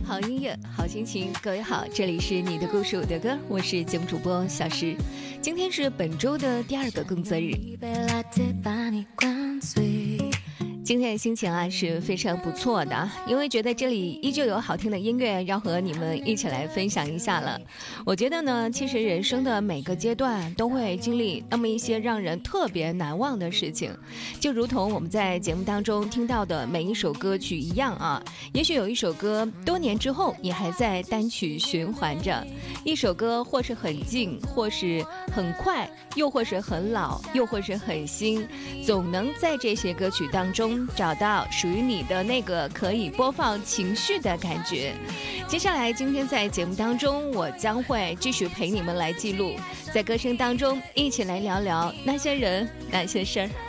好音乐，好心情，各位好，这里是你的故事我的歌，我是节目主播小石。今天是本周的第2个工作日，今天的心情是非常不错的，因为觉得这里依旧有好听的音乐要和你们一起来分享一下了。我觉得呢，其实人生的每个阶段都会经历那么一些让人特别难忘的事情，就如同我们在节目当中听到的每一首歌曲一样啊。也许有一首歌多年之后你还在单曲循环着，一首歌或是很近，或是很快，又或是很老，又或是很新，总能在这些歌曲当中找到属于你的那个可以播放情绪的感觉。接下来今天在节目当中，我将会继续陪你们来记录，在歌声当中一起来聊聊那些人那些事儿。